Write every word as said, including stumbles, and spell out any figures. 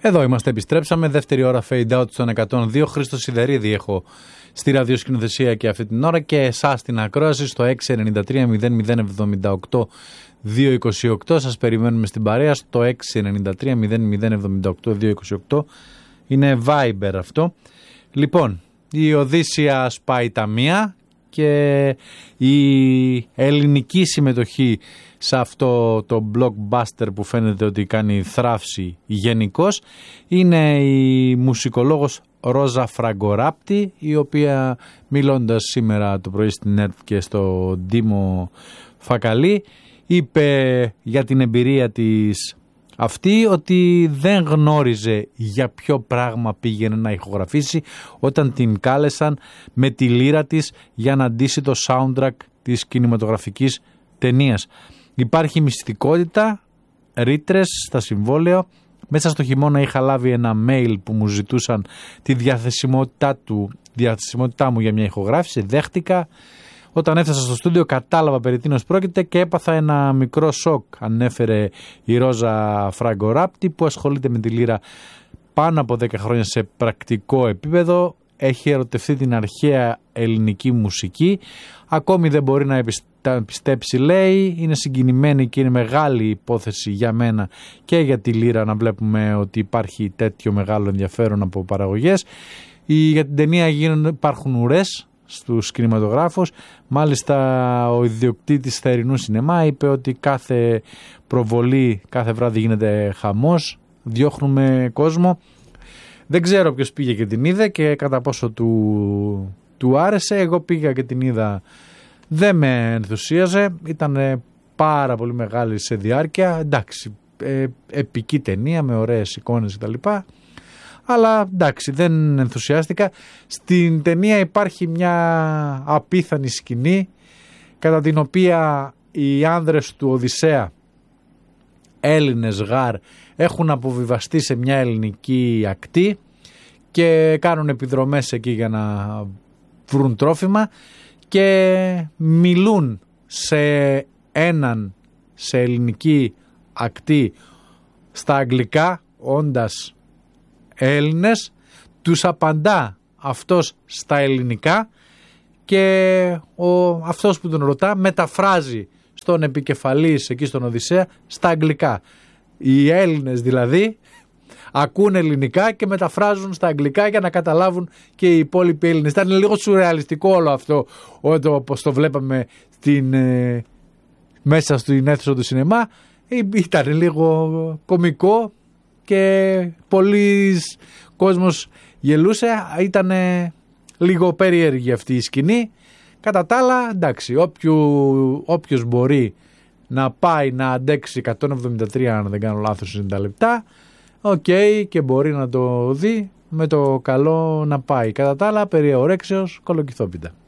Εδώ είμαστε, επιστρέψαμε. Δεύτερη ώρα fade out στον εκατόν δύο. Χρήστος Σιδερίδη έχω στη ραδιοσκηνοθεσία και αυτή την ώρα και εσάς την ακρόαση στο έξι εννιά τρία μηδέν μηδέν εβδομήντα οκτώ διακόσια είκοσι οκτώ. Σας περιμένουμε στην παρέα στο έξι εννιά τρία μηδέν μηδέν εβδομήντα οκτώ διακόσια είκοσι οκτώ. Είναι Viber αυτό. Λοιπόν, η Οδύσσια σπάει τα μία και η ελληνική συμμετοχή σε αυτό το blockbuster που φαίνεται ότι κάνει θράψη γενικώς είναι η μουσικολόγος Ρόζα Φραγκοράπτη, η οποία μιλώντας σήμερα το πρωί στην ΕΡΤ και στο Ντίμο Φακαλή είπε για την εμπειρία της αυτή ότι δεν γνώριζε για ποιο πράγμα πήγαινε να ηχογραφήσει όταν την κάλεσαν με τη λύρα της για να ντύσει το soundtrack της κινηματογραφικής ταινίας. Υπάρχει μυστικότητα, ρήτρες στα συμβόλαια. Μέσα στο χειμώνα είχα λάβει ένα mail που μου ζητούσαν τη διαθεσιμότητά, του, διαθεσιμότητά μου για μια ηχογράφηση. Δέχτηκα. Όταν έφτασα στο στούντιο κατάλαβα περί τίνος πρόκειται και έπαθα ένα μικρό σοκ, ανέφερε η Ρόζα Φραγκοράπτη, που ασχολείται με τη λύρα πάνω από δέκα χρόνια σε πρακτικό επίπεδο. Έχει ερωτευτεί την αρχαία ελληνική μουσική. Ακόμη δεν μπορεί να πιστέψει, λέει. Είναι συγκινημένη και είναι μεγάλη υπόθεση για μένα και για τη λύρα να βλέπουμε ότι υπάρχει τέτοιο μεγάλο ενδιαφέρον από παραγωγές. Για την ταινία γίνουν, υπάρχουν ουρές στους κινηματογράφους. Μάλιστα ο ιδιοκτήτης θερινού σινεμά είπε ότι κάθε προβολή, κάθε βράδυ γίνεται χαμός, διώχνουμε κόσμο. Δεν ξέρω ποιος πήγε και την είδε και κατά πόσο του, του άρεσε. Εγώ πήγα και την είδα, δεν με ενθουσίαζε, ήταν πάρα πολύ μεγάλη σε διάρκεια, εντάξει, ε, επική ταινία με ωραίες εικόνες κτλ. Αλλά εντάξει, δεν ενθουσιάστηκα. Στην ταινία υπάρχει μια απίθανη σκηνή κατά την οποία οι άνδρες του Οδυσσέα, Έλληνες γάρ, έχουν αποβιβαστεί σε μια ελληνική ακτή και κάνουν επιδρομές εκεί για να βρουν τρόφιμα και μιλούν σε έναν σε ελληνική ακτή στα αγγλικά, όντας Έλληνες, τους απαντά αυτός στα ελληνικά και ο, αυτός που τον ρωτά μεταφράζει στον επικεφαλής εκεί στον Οδυσσέα στα αγγλικά. Οι Έλληνες δηλαδή ακούν ελληνικά και μεταφράζουν στα αγγλικά για να καταλάβουν και οι υπόλοιποι Έλληνες. Ήταν λίγο σουρεαλιστικό όλο αυτό, όπως το βλέπαμε στην, ε, μέσα στην αίθουσα του σινεμά. Ε, ήταν λίγο κωμικό και πολλοί κόσμος γελούσε. Ήταν λίγο περίεργη αυτή η σκηνή. Κατά τα άλλα, εντάξει, όποιο, όποιος μπορεί να πάει να αντέξει εκατόν εβδομήντα τρία, αν δεν κάνω λάθος, ενενήντα λεπτά, οκ, okay, και μπορεί να το δει, με το καλό να πάει. Κατά τα άλλα, περί ορέξεως, κολοκυθόπιτα.